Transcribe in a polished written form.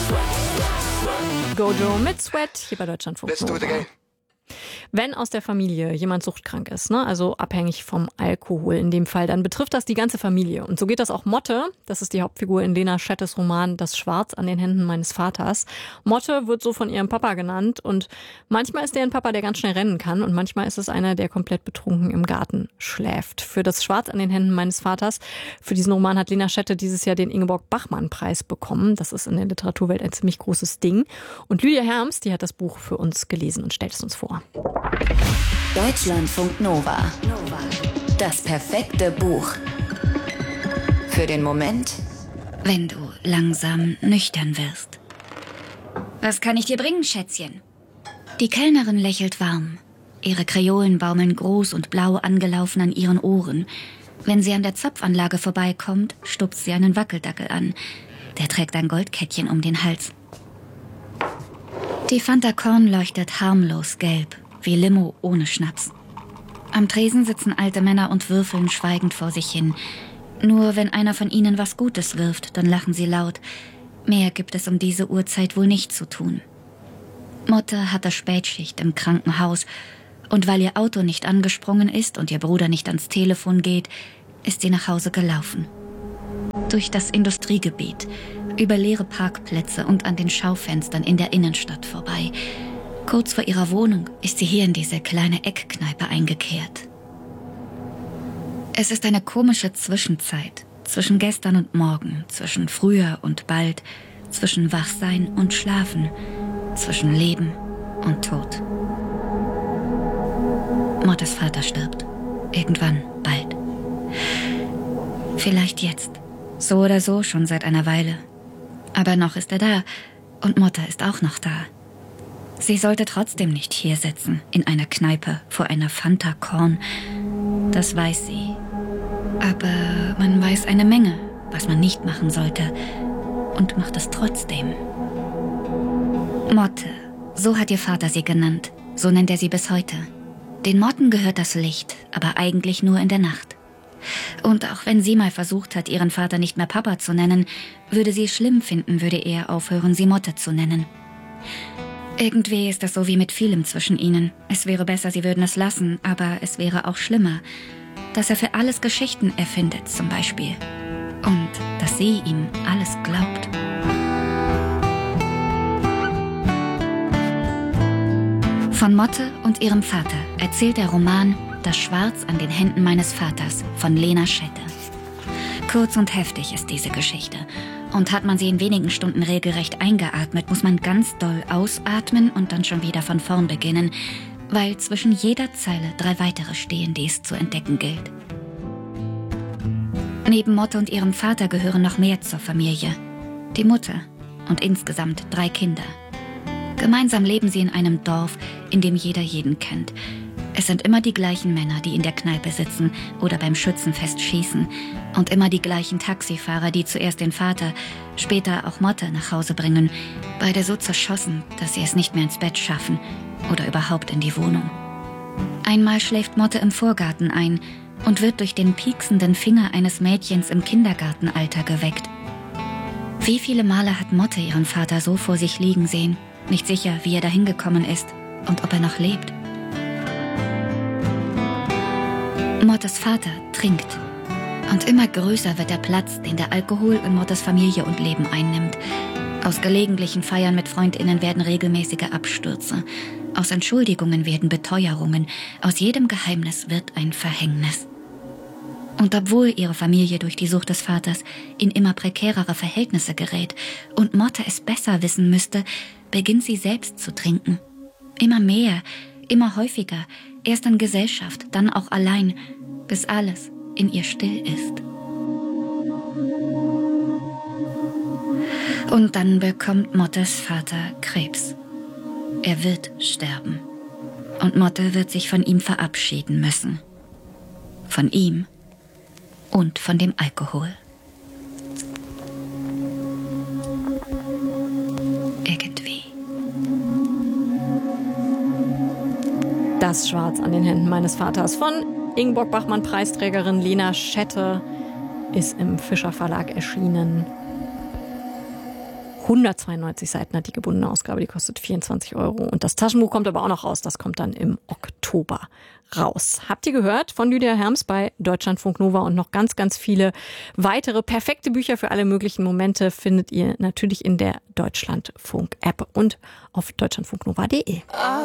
Gojo mit Sweat hier bei Deutschlandfunk Nova. Wenn aus der Familie jemand suchtkrank ist, also abhängig vom Alkohol in dem Fall, dann betrifft das die ganze Familie. Und so geht das auch Motte. Das ist die Hauptfigur in Lena Schettes Roman Das Schwarz an den Händen meines Vaters. Motte wird so von ihrem Papa genannt und manchmal ist der ein Papa, der ganz schnell rennen kann und manchmal ist es einer, der komplett betrunken im Garten schläft. Für Das Schwarz an den Händen meines Vaters, für diesen Roman hat Lena Schette dieses Jahr den Ingeborg-Bachmann-Preis bekommen. Das ist in der Literaturwelt ein ziemlich großes Ding. Und Lydia Herms, die hat das Buch für uns gelesen und stellt es uns vor. Deutschlandfunk Nova. Das perfekte Buch. Für den Moment, wenn du langsam nüchtern wirst. Was kann ich dir bringen, Schätzchen? Die Kellnerin lächelt warm. Ihre Kreolen baumeln groß und blau angelaufen an ihren Ohren. Wenn sie an der Zapfanlage vorbeikommt, stupst sie einen Wackeldackel an. Der trägt ein Goldkettchen um den Hals. Die Fanta Korn leuchtet harmlos gelb, wie Limo ohne Schnaps. Am Tresen sitzen alte Männer und würfeln schweigend vor sich hin. Nur wenn einer von ihnen was Gutes wirft, dann lachen sie laut. Mehr gibt es um diese Uhrzeit wohl nicht zu tun. Motte hatte Spätschicht im Krankenhaus. Und weil ihr Auto nicht angesprungen ist und ihr Bruder nicht ans Telefon geht, ist sie nach Hause gelaufen. Durch das Industriegebiet, über leere Parkplätze und an den Schaufenstern in der Innenstadt vorbei. Kurz vor ihrer Wohnung ist sie hier in diese kleine Eckkneipe eingekehrt. Es ist eine komische Zwischenzeit, zwischen gestern und morgen, zwischen früher und bald, zwischen Wachsein und Schlafen, zwischen Leben und Tod. Mottes Vater stirbt. Irgendwann, bald. Vielleicht jetzt. So oder so schon seit einer Weile. Aber noch ist er da und Motte ist auch noch da. Sie sollte trotzdem nicht hier sitzen, in einer Kneipe, vor einer Fanta Korn. Das weiß sie. Aber man weiß eine Menge, was man nicht machen sollte. Und macht es trotzdem. Motte, so hat ihr Vater sie genannt. So nennt er sie bis heute. Den Motten gehört das Licht, aber eigentlich nur in der Nacht. Und auch wenn sie mal versucht hat, ihren Vater nicht mehr Papa zu nennen, würde sie es schlimm finden, würde er aufhören, sie Motte zu nennen. Irgendwie ist das so wie mit vielem zwischen ihnen. Es wäre besser, sie würden es lassen, aber es wäre auch schlimmer, dass er für alles Geschichten erfindet, zum Beispiel. Und dass sie ihm alles glaubt. Von Motte und ihrem Vater erzählt der Roman Das Schwarz an den Händen meines Vaters von Lena Schette. Kurz und heftig ist diese Geschichte. Und hat man sie in wenigen Stunden regelrecht eingeatmet, muss man ganz doll ausatmen und dann schon wieder von vorn beginnen, weil zwischen jeder Zeile 3 weitere stehen, die es zu entdecken gilt. Neben Motte und ihrem Vater gehören noch mehr zur Familie. Die Mutter und insgesamt 3 Kinder. Gemeinsam leben sie in einem Dorf, in dem jeder jeden kennt. Es sind immer die gleichen Männer, die in der Kneipe sitzen oder beim Schützenfest schießen. Und immer die gleichen Taxifahrer, die zuerst den Vater, später auch Motte nach Hause bringen. Beide so zerschossen, dass sie es nicht mehr ins Bett schaffen oder überhaupt in die Wohnung. Einmal schläft Motte im Vorgarten ein und wird durch den pieksenden Finger eines Mädchens im Kindergartenalter geweckt. Wie viele Male hat Motte ihren Vater so vor sich liegen sehen, nicht sicher, wie er dahin gekommen ist und ob er noch lebt. Mottes Vater trinkt. Und immer größer wird der Platz, den der Alkohol in Mottes Familie und Leben einnimmt. Aus gelegentlichen Feiern mit FreundInnen werden regelmäßige Abstürze. Aus Entschuldigungen werden Beteuerungen. Aus jedem Geheimnis wird ein Verhängnis. Und obwohl ihre Familie durch die Sucht des Vaters in immer prekärere Verhältnisse gerät und Motte es besser wissen müsste, beginnt sie selbst zu trinken. Immer mehr, immer häufiger, erst in Gesellschaft, dann auch allein, bis alles in ihr still ist. Und dann bekommt Mottes Vater Krebs. Er wird sterben. Und Motte wird sich von ihm verabschieden müssen. Von ihm und von dem Alkohol. Irgendwie. Das Schwarz an den Händen meines Vaters von Ingeborg-Bachmann-Preisträgerin Lena Schette ist im Fischer Verlag erschienen. 192 Seiten hat die gebundene Ausgabe, die kostet 24 €. Und das Taschenbuch kommt aber auch noch raus, das kommt dann im Oktober raus. Habt ihr gehört von Lydia Herms bei Deutschlandfunk Nova, und noch ganz, ganz viele weitere perfekte Bücher für alle möglichen Momente findet ihr natürlich in der Deutschlandfunk-App und auf deutschlandfunknova.de.